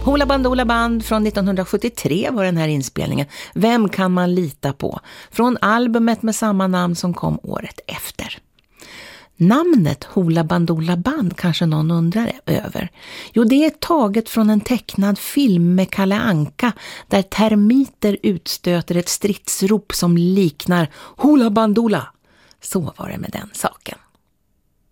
Hoola Bandoola Band från 1973 var den här inspelningen. Vem kan man lita på? Från albumet med samma namn som kom året efter. Namnet Hoola Bandoola Band kanske någon undrar över. Jo, det är taget från en tecknad film med Kalle Anka där termiter utstöter ett stridsrop som liknar Hoola Bandoola. Så var det med den saken.